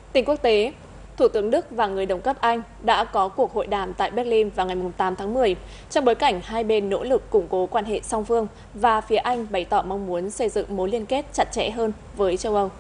Tin quốc tế, Thủ tướng Đức và người đồng cấp Anh đã có cuộc hội đàm tại Berlin vào ngày 8 tháng 10, trong bối cảnh hai bên nỗ lực củng cố quan hệ song phương và phía Anh bày tỏ mong muốn xây dựng mối liên kết chặt chẽ hơn với châu Âu.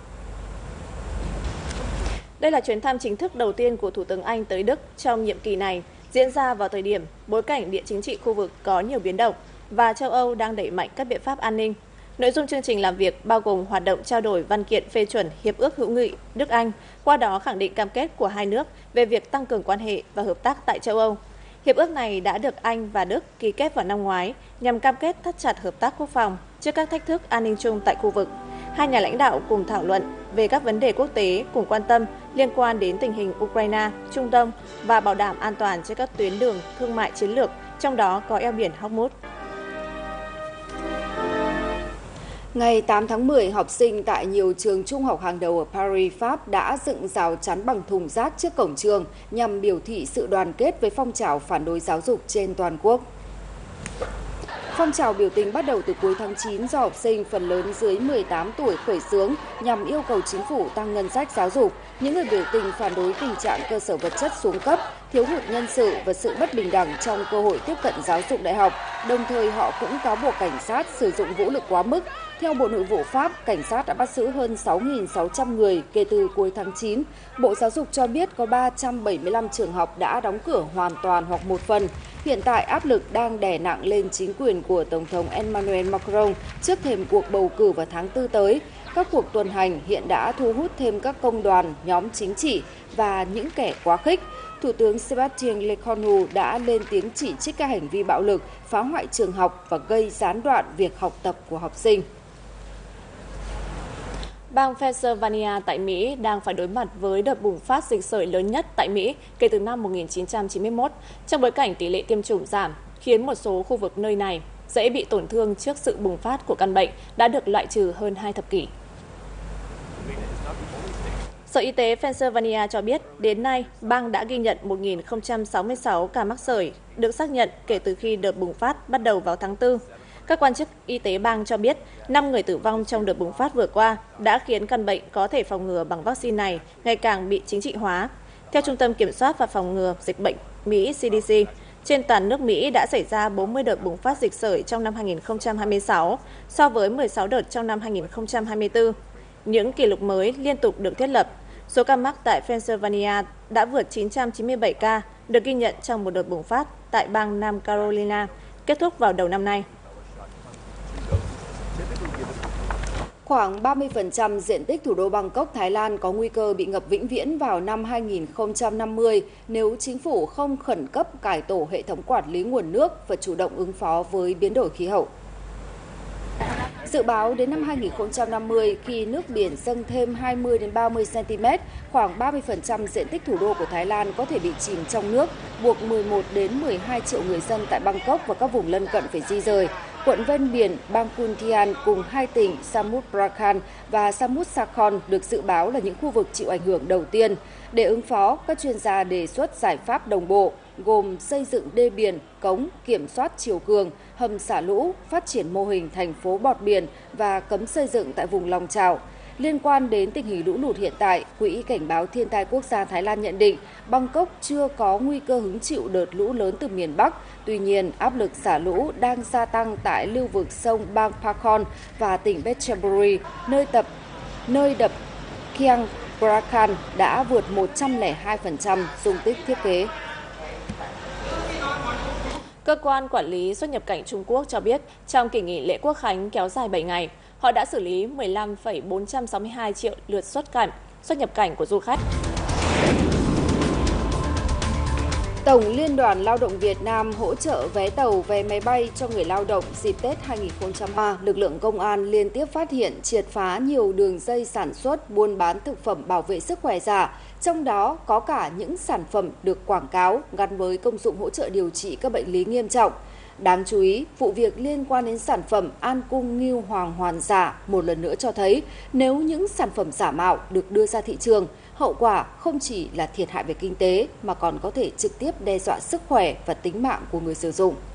Đây là chuyến thăm chính thức đầu tiên của Thủ tướng Anh tới Đức trong nhiệm kỳ này, diễn ra vào thời điểm bối cảnh địa chính trị khu vực có nhiều biến động và châu Âu đang đẩy mạnh các biện pháp an ninh. Nội dung chương trình làm việc bao gồm hoạt động trao đổi văn kiện phê chuẩn Hiệp ước hữu nghị Đức-Anh, qua đó khẳng định cam kết của hai nước về việc tăng cường quan hệ và hợp tác tại châu Âu. Hiệp ước này đã được Anh và Đức ký kết vào năm ngoái nhằm cam kết thắt chặt hợp tác quốc phòng trước các thách thức an ninh chung tại khu vực. Hai nhà lãnh đạo cùng thảo luận về các vấn đề quốc tế cùng quan tâm liên quan đến tình hình Ukraine, Trung Đông và bảo đảm an toàn trên các tuyến đường thương mại chiến lược, trong đó có eo biển Hormuz. Ngày 8 tháng 10, học sinh tại nhiều trường trung học hàng đầu ở Paris, Pháp đã dựng rào chắn bằng thùng rác trước cổng trường nhằm biểu thị sự đoàn kết với phong trào phản đối giáo dục trên toàn quốc. Phong trào biểu tình bắt đầu từ cuối tháng 9 do học sinh phần lớn dưới 18 tuổi khởi xướng nhằm yêu cầu chính phủ tăng ngân sách giáo dục. Những người biểu tình phản đối tình trạng cơ sở vật chất xuống cấp, thiếu hụt nhân sự và sự bất bình đẳng trong cơ hội tiếp cận giáo dục đại học. Đồng thời họ cũng cáo buộc cảnh sát sử dụng vũ lực quá mức. Theo Bộ Nội vụ Pháp, cảnh sát đã bắt giữ hơn 6.600 người kể từ cuối tháng 9. Bộ Giáo dục cho biết có 375 trường học đã đóng cửa hoàn toàn hoặc một phần. Hiện tại áp lực đang đè nặng lên chính quyền của Tổng thống Emmanuel Macron trước thềm cuộc bầu cử vào tháng 4 tới. Các cuộc tuần hành hiện đã thu hút thêm các công đoàn, nhóm chính trị và những kẻ quá khích. Thủ tướng Sébastien Lecornu đã lên tiếng chỉ trích các hành vi bạo lực, phá hoại trường học và gây gián đoạn việc học tập của học sinh. Bang Pennsylvania tại Mỹ đang phải đối mặt với đợt bùng phát dịch sởi lớn nhất tại Mỹ kể từ năm 1991, trong bối cảnh tỷ lệ tiêm chủng giảm, khiến một số khu vực nơi này dễ bị tổn thương trước sự bùng phát của căn bệnh đã được loại trừ hơn 2 thập kỷ. Sở Y tế Pennsylvania cho biết, đến nay, bang đã ghi nhận 1.066 ca mắc sởi được xác nhận kể từ khi đợt bùng phát bắt đầu vào tháng 4. Các quan chức y tế bang cho biết 5 người tử vong trong đợt bùng phát vừa qua đã khiến căn bệnh có thể phòng ngừa bằng vaccine này ngày càng bị chính trị hóa. Theo Trung tâm Kiểm soát và Phòng ngừa Dịch bệnh Mỹ CDC, trên toàn nước Mỹ đã xảy ra 40 đợt bùng phát dịch sởi trong năm 2026, so với 16 đợt trong năm 2024. Những kỷ lục mới liên tục được thiết lập. Số ca mắc tại Pennsylvania đã vượt 997 ca, được ghi nhận trong một đợt bùng phát tại bang Nam Carolina, kết thúc vào đầu năm nay. Khoảng 30% diện tích thủ đô Bangkok, Thái Lan có nguy cơ bị ngập vĩnh viễn vào năm 2050 nếu chính phủ không khẩn cấp cải tổ hệ thống quản lý nguồn nước và chủ động ứng phó với biến đổi khí hậu. Dự báo đến năm 2050, khi nước biển dâng thêm 20 đến 30 cm, khoảng 30% diện tích thủ đô của Thái Lan có thể bị chìm trong nước, buộc 11 đến 12 triệu người dân tại Bangkok và các vùng lân cận phải di rời. Quận ven biển Bangkok Thian cùng hai tỉnh Samut Prakan và Samut Sakhon được dự báo là những khu vực chịu ảnh hưởng đầu tiên. Để ứng phó, các chuyên gia đề xuất giải pháp đồng bộ, gồm xây dựng đê biển, cống, kiểm soát chiều cường, hầm xả lũ, phát triển mô hình thành phố bọt biển và cấm xây dựng tại vùng lòng trào. Liên quan đến tình hình lũ lụt hiện tại, Quỹ Cảnh báo Thiên tai Quốc gia Thái Lan nhận định Bangkok chưa có nguy cơ hứng chịu đợt lũ lớn từ miền Bắc. Tuy nhiên, áp lực xả lũ đang gia tăng tại lưu vực sông bang Pakhon và tỉnh Phetchaburi, nơi đập Khiang Prakan đã vượt 102% dung tích thiết kế. Cơ quan quản lý xuất nhập cảnh Trung Quốc cho biết, trong kỳ nghỉ lễ Quốc khánh kéo dài 7 ngày, họ đã xử lý 15,462 triệu lượt xuất nhập cảnh của du khách. Tổng Liên đoàn Lao động Việt Nam hỗ trợ vé tàu, vé máy bay cho người lao động dịp Tết 2023. Lực lượng công an liên tiếp phát hiện, triệt phá nhiều đường dây sản xuất, buôn bán thực phẩm bảo vệ sức khỏe giả, trong đó có cả những sản phẩm được quảng cáo gắn với công dụng hỗ trợ điều trị các bệnh lý nghiêm trọng. Đáng chú ý, vụ việc liên quan đến sản phẩm An Cung Ngưu Hoàng Hoàn giả một lần nữa cho thấy nếu những sản phẩm giả mạo được đưa ra thị trường, hậu quả không chỉ là thiệt hại về kinh tế mà còn có thể trực tiếp đe dọa sức khỏe và tính mạng của người sử dụng.